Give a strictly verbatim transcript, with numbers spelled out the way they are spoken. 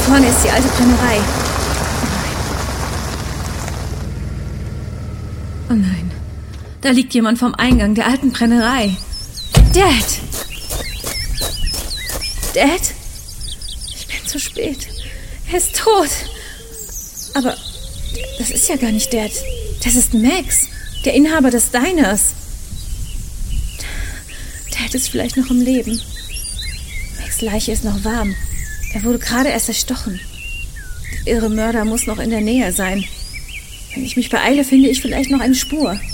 vorne ist die alte Brennerei. Oh nein. Da liegt jemand vom Eingang der alten Brennerei. Dad! Dad? Ich bin zu spät. Er ist tot. Aber das ist ja gar nicht Dad. Das ist Max, der Inhaber des Diners. Dad ist vielleicht noch im Leben. Max' Leiche ist noch warm. Er wurde gerade erst erstochen. Der irre Mörder muss noch in der Nähe sein. Wenn ich mich beeile, finde ich vielleicht noch eine Spur.